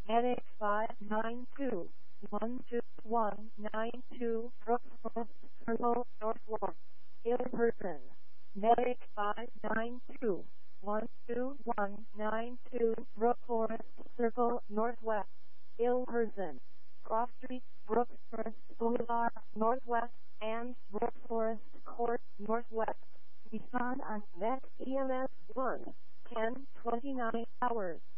Medic 592-12192 Brookforest Circle Northwest. Ill person. Medic 592-12192 Brookforest Circle Northwest. Ill person. Cross Street, Brookforest Boulevard Northwest, and Brookforest Court Northwest. Respond on Met EMS 1, 10:29 hours.